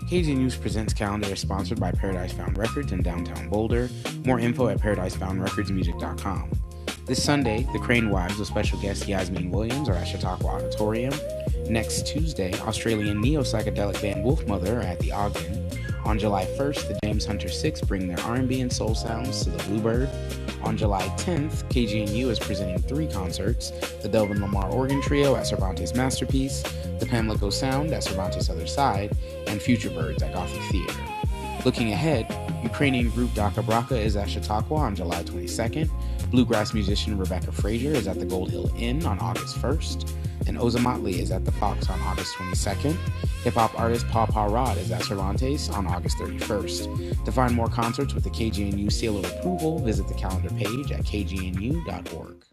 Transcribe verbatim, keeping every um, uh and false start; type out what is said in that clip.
K G N U's Presents calendar is sponsored by Paradise Found Records in downtown Boulder. More info at paradise found records music dot com. This Sunday, the Crane Wives with special guest Yasmin Williams are at Chautauqua Auditorium. Next Tuesday, Australian neo-psychedelic band Wolfmother are at the Ogden. On July first, the James Hunter Six bring their R and B and soul sounds to the Bluebird. On July tenth, K G N U is presenting three concerts: the Delvin Lamar Organ Trio at Cervantes Masterpiece, the Pamlico Sound at Cervantes Other Side, and Future Birds at Gothic Theater. Looking ahead, Ukrainian group Daka Braka is at Chautauqua on July twenty-second, bluegrass musician Rebecca Frazier is at the Gold Hill Inn on August first, and Ozomatli is at the Fox on August twenty-second. Hip-hop artist Paw Paw Rod is at Cervantes on August thirty-first. To find more concerts with the K G N U seal of approval, visit the calendar page at k g n u dot org.